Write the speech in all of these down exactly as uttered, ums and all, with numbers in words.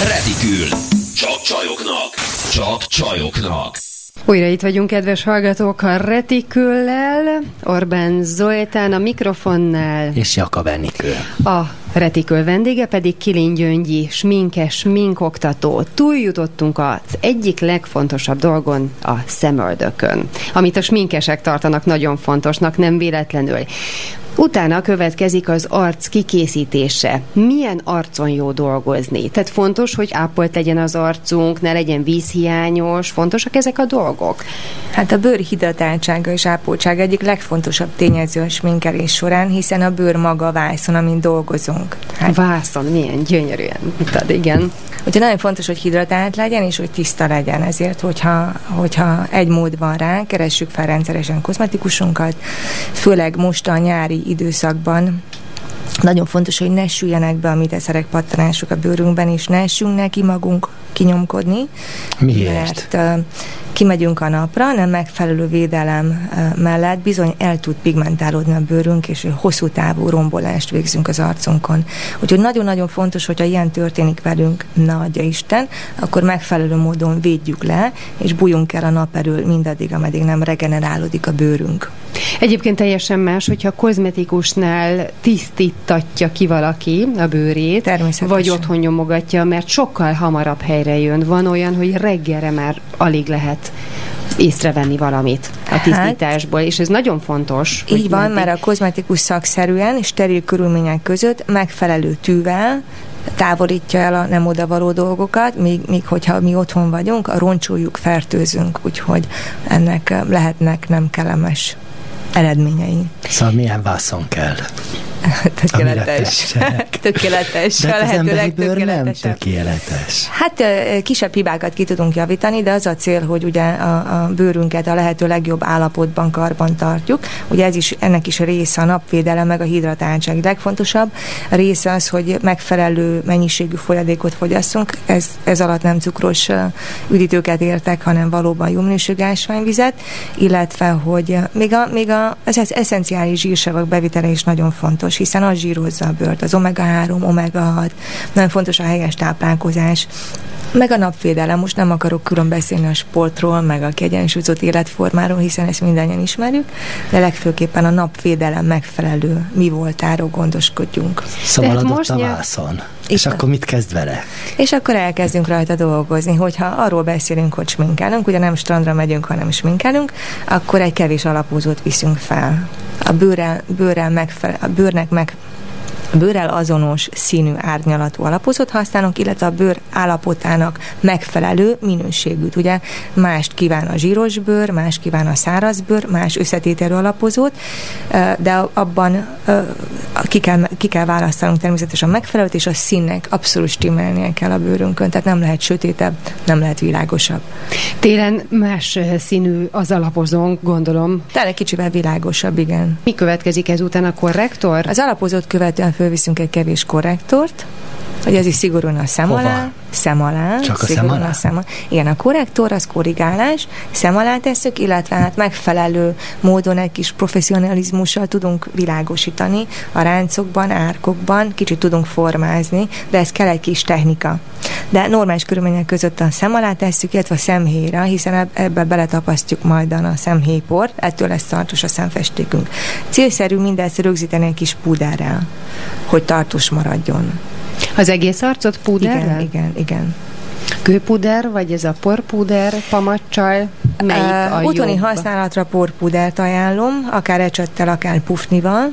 Retikül. Csak csajoknak. Csak csajoknak. Újra itt vagyunk, kedves hallgatók, a Retiküllel, Orbán Zoltán a mikrofonnál. És Jakab Enikő. A Retikül vendége pedig Kilin Gyöngyi, sminkes, sminkoktató. Túljutottunk az egyik legfontosabb dolgon, a szemöldökön, amit a sminkesek tartanak nagyon fontosnak, nem véletlenül. Utána következik az arc kikészítése. Milyen arcon jó dolgozni? Tehát fontos, hogy ápolt legyen az arcunk, ne legyen vízhiányos. Fontosak ezek a dolgok? Hát a bőr hidratáltsága és ápoltsága egyik legfontosabb tényező a sminkelés során, hiszen a bőr maga a vászon, amin dolgozunk. Hát, vászon, milyen gyönyörűen mutat, igen. Ugye nagyon fontos, hogy hidratált legyen, és hogy tiszta legyen. Ezért, hogyha, hogyha egy mód van rá, keressük fel rendszeresen kozmetikusunkat, főleg most a nyári időszakban. Nagyon fontos, hogy ne süljenek be a mideszerek pattanások a bőrünkben, és ne essünk neki magunk kinyomkodni. Miért? Mert uh, kimegyünk a napra, nem megfelelő védelem uh, mellett bizony el tud pigmentálódni a bőrünk, és hosszú távú rombolást végzünk az arcunkon. Úgyhogy nagyon-nagyon fontos, hogyha ilyen történik velünk, ne adja Isten, akkor megfelelő módon védjük le, és bújjunk el a nap elől mindaddig, ameddig nem regenerálódik a bőrünk. Egyébként teljesen más, hogyha a kozmetikusnál tisztítatja ki valaki a bőrét, vagy otthon nyomogatja, mert sokkal hamarabb helyre jön. Van olyan, hogy reggelre már alig lehet észrevenni valamit a tisztításból, hát, és ez nagyon fontos. Így van, meddig... mert a kozmetikus szakszerűen, steril körülmények között megfelelő tűvel távolítja el a nem odavaló dolgokat, míg, míg hogyha mi otthon vagyunk, a roncsoljuk, fertőzünk, úgyhogy ennek lehetnek nem kellemes eredményei. Szóval milyen vászon kell? Tökéletes. Tökéletes. De a az emberi bőr nem tökéletesebb. tökéletes. Hát kisebb hibákat ki tudunk javítani, de az a cél, hogy ugye a, a bőrünket a lehető legjobb állapotban, karban tartjuk. Ugye ez is, ennek is a része a napvédelem, meg a hidratáltság. Legfontosabb a része az, hogy megfelelő mennyiségű folyadékot fogyasszunk. Ez, ez alatt nem cukros üdítőket értek, hanem valóban jó minőségű ásványvizet, illetve, hogy még, a, még a, az eszenciális zsírsavak bevitele is nagyon fontos, hiszen az zsírozza a bőrt, az omega három, omega hat, nagyon fontos a helyes táplálkozás, meg a napvédelem. Most nem akarok külön beszélni a sportról, meg a kiegyensúlyozott életformáról, hiszen ezt mindannyian ismerjük, de legfőképpen a napvédelem megfelelő mi voltáról gondoskodjunk. Szóval adott a vászon. És akkor mit kezd vele? És akkor elkezdünk rajta dolgozni, hogyha arról beszélünk, hogy sminkelünk, ugye nem strandra megyünk, hanem sminkelünk, akkor egy kevés alapozót viszünk fel. A bőrrel, bőrrel megfelel, a bőrnek meg A bőrrel azonos színű árnyalatú alapozót használunk, illetve a bőr állapotának megfelelő minőségűt. Ugye mást kíván a zsíros bőr, más kíván a száraz bőr, más összetételű alapozót, de abban ki kell, ki kell választanunk természetesen a megfelelőt, és a színnek abszolút stimmelnie kell a bőrünkön, tehát nem lehet sötétebb, nem lehet világosabb. Télen más színű az alapozónk, gondolom. Tényleg kicsivel világosabb, igen. Mi következik ezután, a korrektor? Az alapozót követően fölviszünk egy kevés korrektort, hogy ez is szigorúan a szem alá. Hova? Szem alá. Csak a szem alá? A szem alá. Igen, a korrektor, az korrigálás, szem alá tesszük, illetve hát megfelelő módon egy kis professzionalizmussal tudunk világosítani a ráncokban, árkokban, kicsit tudunk formázni, de ez kell egy kis technika. De normális körülmények között a szem alá tesszük, illetve a szemhéjra, hiszen ebbe beletapasztjuk majd a szemhéjport, ettől lesz tartós a szemfestékünk. Célszerű mindezt rögzíteni egy kis púderrel, hogy tartós maradjon. Az egész arcot púderrel? Igen, igen, igen. Kőpuder, vagy ez a porpuder, pamacsal? Melyik uh, a otthoni jobb? használatra porpudert ajánlom, akár ecsettel, akár pufnival.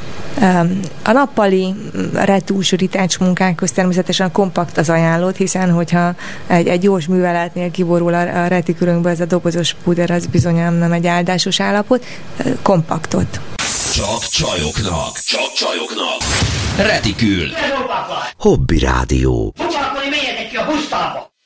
A nappali retús, ritács munkákhoz természetesen a kompakt az ajánlott, hiszen hogyha egy, egy gyors műveletnél kiborul a, a retikülünkbe ez a dobozos puder, az bizonyám nem egy áldásos állapot, kompaktot. Csak csajoknak, csak csajoknak. Retikül. Hobby Rádió. Foglalkozni, menjetek ki a busztalba!